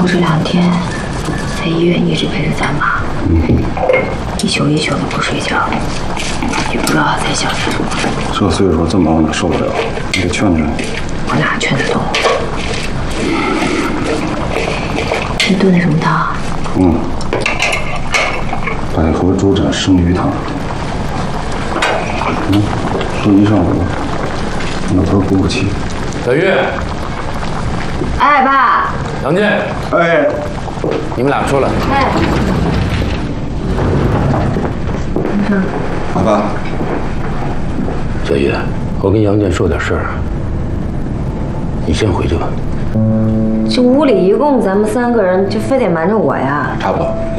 要不这2天在医院一直陪着咱妈，一宿一宿的不睡觉，也不知道在想什么。 这岁数这忙你受不了，你得劝劝。 我哪劝得动？你炖的什么汤？ 百合猪展生鱼汤。炖1上午，老头补补气。 小玉， 哎，爸。 杨健， 哎， 你们俩出来。 哎。 老爸。 小玉，我跟杨健说点事儿，你先回去吧。 这屋里一共咱们3个人，就非得瞒着我呀？ 差不多。